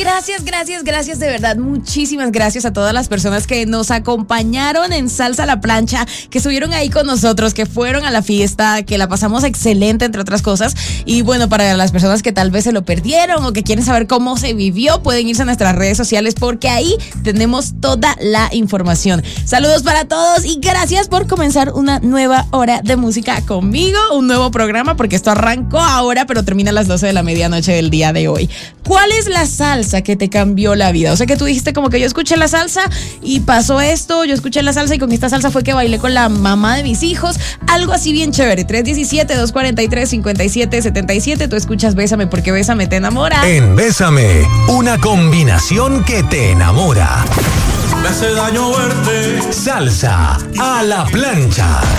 Gracias de verdad. Muchísimas gracias a todas las personas que nos acompañaron en Salsa a la Plancha, que estuvieron ahí con nosotros, que fueron a la fiesta, que la pasamos excelente, entre otras cosas. Y bueno, para las personas que tal vez se lo perdieron o que quieren saber cómo se vivió, pueden irse a nuestras redes sociales porque ahí tenemos toda la información. Saludos para todos y gracias por comenzar una nueva hora de música conmigo, un nuevo programa, porque esto arrancó ahora, pero termina a las 12 de la medianoche del día de hoy. ¿Cuál es la salsa que te cambió la vida? O sea, que tú dijiste como que yo escuché la salsa y pasó esto, yo escuché la salsa y con esta salsa fue que bailé con la mamá de mis hijos, algo así bien chévere. 317-243-5777, tú escuchas Bésame porque Bésame te enamora. En Bésame, una combinación que te enamora. Me hace daño verte. Salsa a la plancha.